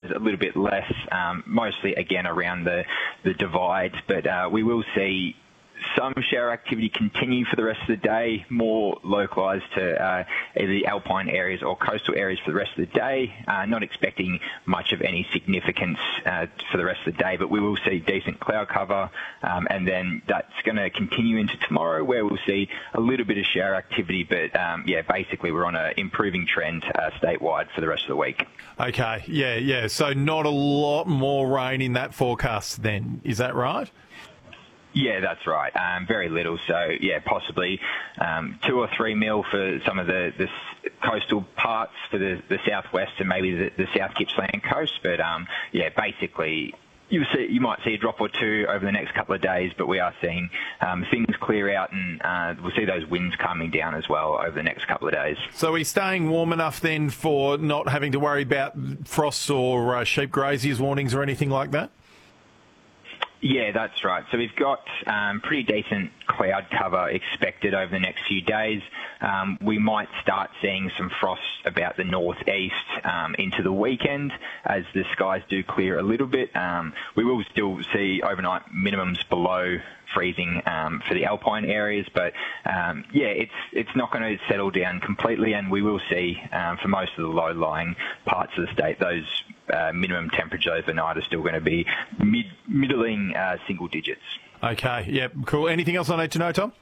a little bit less, mostly again around the divide, but we will see some shower activity continue for the rest of the day, more localised to either the alpine areas or coastal areas for the rest of the day. Not expecting much of any significance for the rest of the day, but we will see decent cloud cover, and then that's going to continue into tomorrow, where we'll see a little bit of shower activity, but yeah, basically we're on an improving trend statewide for the rest of the week. Okay, yeah. So not a lot more rain in that forecast then, is that right? Yeah, that's right. Very little. So, yeah, possibly 2 or 3 mil for some of the coastal parts for the southwest and maybe the South Gippsland coast. But, yeah, basically you might see a drop or two over the next couple of days, but we are seeing things clear out, and we'll see those winds calming down as well over the next couple of days. So are we staying warm enough then for not having to worry about frosts or sheep graziers warnings or anything like that? Yeah, that's right. So we've got pretty decent cloud cover expected over the next few days. We might start seeing some frost about the northeast into the weekend as the skies do clear a little bit. We will still see overnight minimums below freezing for the alpine areas, but yeah, it's not going to settle down completely, and we will see for most of the low-lying parts of the state, those minimum temperatures overnight are still going to be middling single digits. Okay, yeah, cool. Anything else I need to know, Tom?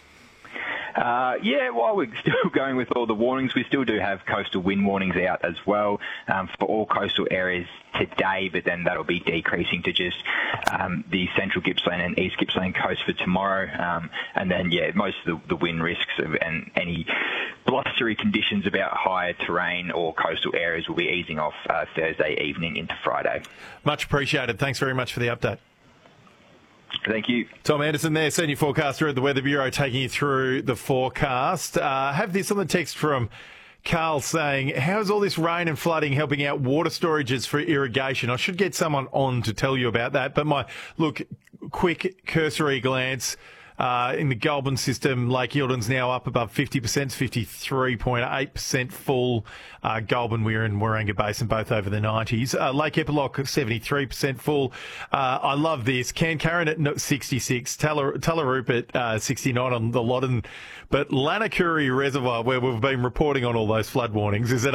Yeah, while we're still going with all the warnings, we still do have coastal wind warnings out as well for all coastal areas today, but then that'll be decreasing to just the central Gippsland and east Gippsland coast for tomorrow. And then, yeah, most of the wind risks and any blustery conditions about higher terrain or coastal areas will be easing off Thursday evening into Friday. Much appreciated. Thanks very much for the update. Thank you. Tom Anderson there, Senior Forecaster at the Weather Bureau, taking you through the forecast. Have this on the text from Carl saying, how's all this rain and flooding helping out water storages for irrigation? I should get someone on to tell you about that. But quick cursory glance. In the Goulburn system, Lake Eildon's now up above 50%, 53.8% full. Goulburn, we're in Waranga Basin, both over the 90s. Lake Eppalock, 73% full. I love this. Cancarran at 66, Tullaroop at 69 on the Loddon. But Lanakuri Reservoir, where we've been reporting on all those flood warnings, is at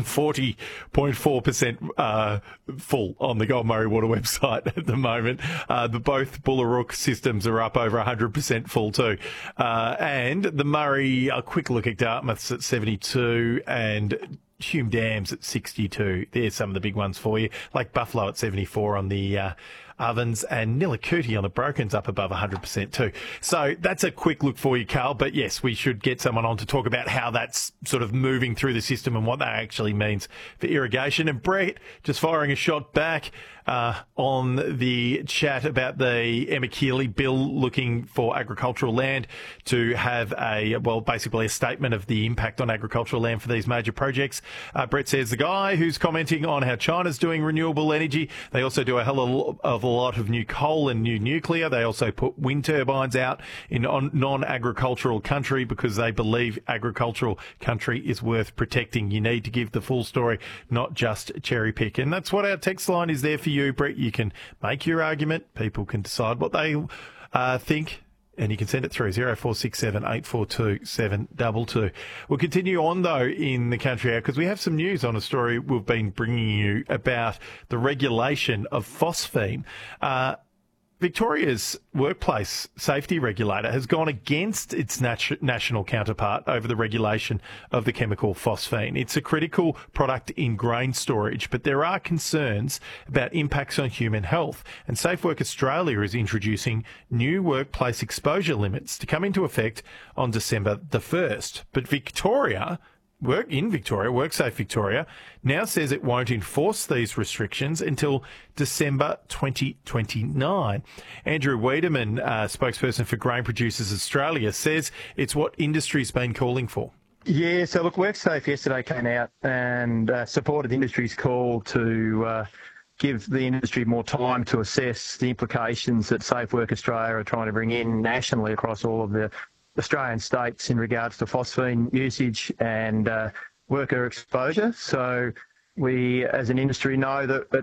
140.4% full on the Gold Murray Water website at the moment. Both Bullarook systems are up over 100% full too. And the Murray, a quick look at Dartmouth's at 72 and Hume Dam's at 62. There's some of the big ones for you. Like Buffalo at 74 on the Ovens, and Nillakuti on the Broken's up above 100% too. So that's a quick look for you, Carl. But yes, we should get someone on to talk about how that's sort of moving through the system and what that actually means for irrigation. And Brett, just firing a shot back on the chat about the Emma Keeley bill looking for agricultural land to have basically a statement of the impact on agricultural land for these major projects. Brett says the guy who's commenting on how China's doing renewable energy, they also do a hell of a lot of new coal and new nuclear. They also put wind turbines out in non-agricultural country because they believe agricultural country is worth protecting. You need to give the full story, not just cherry pick. And that's what our text line is there for you, Brett. You can make your argument. People can decide what they think. And you can send it through 0467 842 722. We'll continue on, though, in the country hour because we have some news on a story we've been bringing you about the regulation of phosphine. Victoria's workplace safety regulator has gone against its national counterpart over the regulation of the chemical phosphine. It's a critical product in grain storage, but there are concerns about impacts on human health. And Safe Work Australia is introducing new workplace exposure limits to come into effect on December the 1st. But WorkSafe Victoria now says it won't enforce these restrictions until December 2029. Andrew Wiedemann, spokesperson for Grain Producers Australia, says it's what industry's been calling for. Yeah, so look, WorkSafe yesterday came out and supported industry's call to give the industry more time to assess the implications that Safe Work Australia are trying to bring in nationally across all of the Australian states in regards to phosphine usage and worker exposure. So we, as an industry, know that